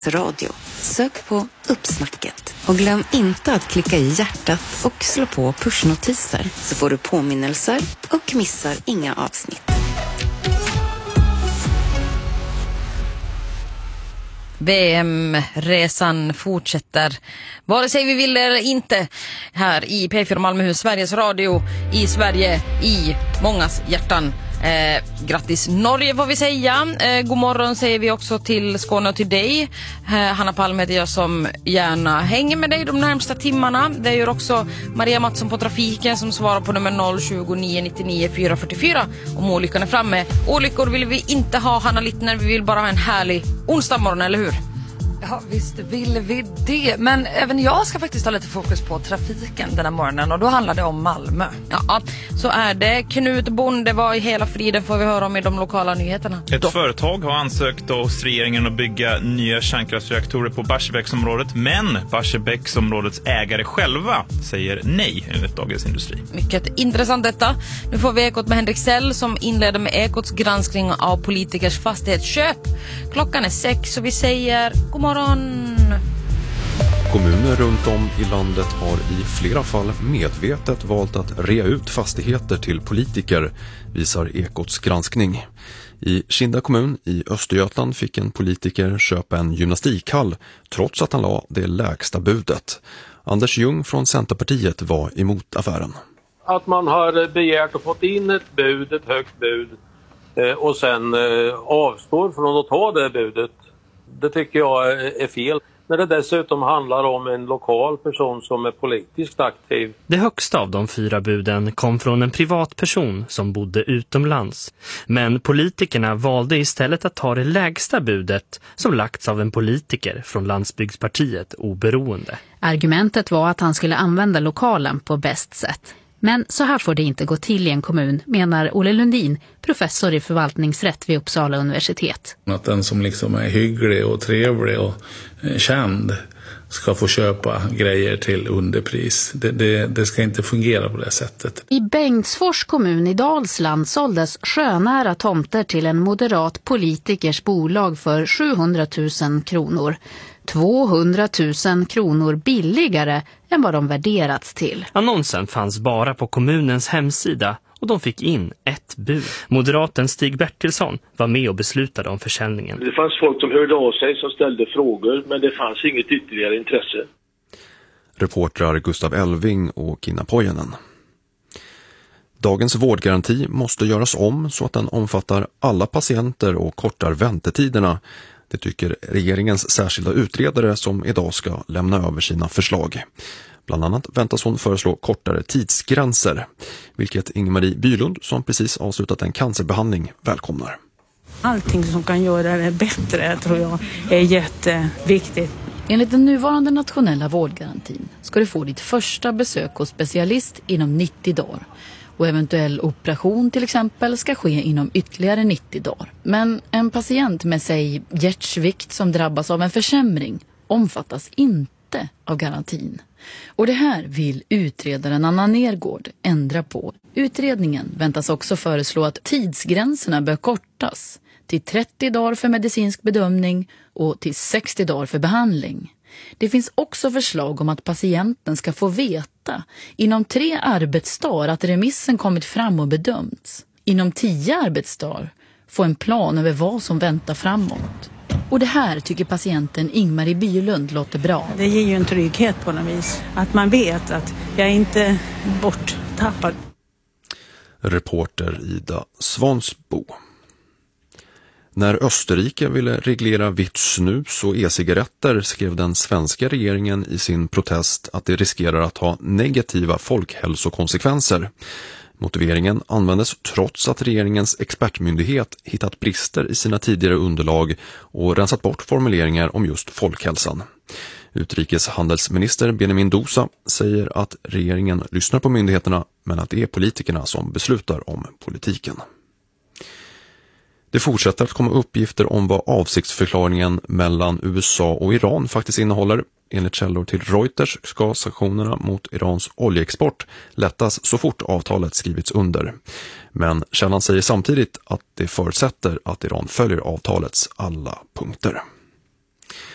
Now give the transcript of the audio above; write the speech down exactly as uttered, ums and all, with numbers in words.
Radio. Sök på Uppsnacket. Och glöm inte att klicka i hjärtat och slå på pushnotiser så får du påminnelser och missar inga avsnitt. V M-resan fortsätter, vare sig vi vill eller inte, här i P fyra Malmöhus, Sveriges Radio, i Sverige, i mångas hjärtan. Eh, grattis Norge får vi säga. Eh, god morgon säger vi också till Skåne och till dig. Eh, Hanna Palm heter jag som gärna hänger med dig de närmsta timmarna. Det gör också Maria Mattsson på trafiken som svarar på nummer noll tjugo nio nittionio fyra fyrtiofyra om olyckan är framme. Olyckor vill vi inte ha, Hanna Littner. Vi vill bara ha en härlig onsdag morgon, eller hur? Ja, visst vill vi det. Men även jag ska faktiskt ha lite fokus på trafiken den här morgonen. Och då handlar det om Malmö. Ja, så är det. Knut Bonde var i hela friden, får vi höra om i de lokala nyheterna. Ett då. företag har ansökt hos regeringen att bygga nya kärnkraftsreaktorer på Barsebäcksområdet. Men Barsebäcksområdets ägare själva säger nej, enligt Dagens Industri. Mycket intressant detta. Nu får vi Ekot med Henrik Sell som inleder med Ekots granskning av politikers fastighetsköp. Klockan är sex och vi säger god morgon. Kommuner runt om i landet har i flera fall medvetet valt att rea ut fastigheter till politiker, visar Ekots granskning. I Kinda kommun i Östergötland fick en politiker köpa en gymnastikhall trots att han la det lägsta budet. Anders Ljung från Centerpartiet var emot affären. Att man har begärt och fått in ett bud, ett högt bud, och sen avstår från att ta det budet, det tycker jag är fel. När det dessutom handlar om en lokal person som är politiskt aktiv. Det högsta av de fyra buden kom från en privatperson som bodde utomlands. Men politikerna valde istället att ta det lägsta budet som lagts av en politiker från Landsbygdspartiet Oberoende. Argumentet var att han skulle använda lokalen på bäst sätt. Men så här får det inte gå till i en kommun, menar Olle Lundin, professor i förvaltningsrätt vid Uppsala universitet. Att den som liksom är hygglig och trevlig och känd ska få köpa grejer till underpris. Det, det, det ska inte fungera på det sättet. I Bengtsfors kommun i Dalsland såldes sjönära tomter till en moderat politikers bolag för sjuhundratusen kronor. tvåhundratusen kronor billigare än vad de värderats till. Annonsen fanns bara på kommunens hemsida och de fick in ett bud. Moderaten Stig Bertilsson var med och beslutade om försäljningen. Det fanns folk som hörde av sig som ställde frågor, men det fanns inget ytterligare intresse. Reportrar Gustav Elving och Kina Pojanen. Dagens vårdgaranti måste göras om så att den omfattar alla patienter och kortar väntetiderna. Det tycker regeringens särskilda utredare som idag ska lämna över sina förslag. Bland annat väntas hon föreslå kortare tidsgränser, vilket Ingmarie Bylund som precis avslutat en cancerbehandling välkomnar. Allting som kan göra det bättre tror jag är jätteviktigt. Enligt den nuvarande nationella vårdgarantin ska du få ditt första besök hos specialist inom nittio dagar. Och eventuell operation till exempel ska ske inom ytterligare nittio dagar. Men en patient med sig hjärtsvikt som drabbas av en försämring omfattas inte av garantin. Och det här vill utredaren Anna Nergård ändra på. Utredningen väntas också föreslå att tidsgränserna bör kortas till trettio dagar för medicinsk bedömning och till sextio dagar för behandling. Det finns också förslag om att patienten ska få veta inom tre arbetsdagar att remissen kommit fram och bedömts. Inom tio arbetsdagar få en plan över vad som väntar framåt. Och det här tycker patienten Ingmarie Bylund låter bra. Det ger ju en trygghet på något vis. Att man vet att jag är inte borttappad. Reporter Ida Svansbo. När Österrike ville reglera vitt snus och e-cigaretter skrev den svenska regeringen i sin protest att det riskerar att ha negativa folkhälsokonsekvenser. Motiveringen användes trots att regeringens expertmyndighet hittat brister i sina tidigare underlag och rensat bort formuleringar om just folkhälsan. Utrikeshandelsminister Benjamin Dosa säger att regeringen lyssnar på myndigheterna men att det är politikerna som beslutar om politiken. Det fortsätter att komma uppgifter om vad avsiktsförklaringen mellan U S A och Iran faktiskt innehåller. Enligt källor till Reuters ska sanktionerna mot Irans oljeexport lättas så fort avtalet skrivits under. Men källan säger samtidigt att det förutsätter att Iran följer avtalets alla punkter.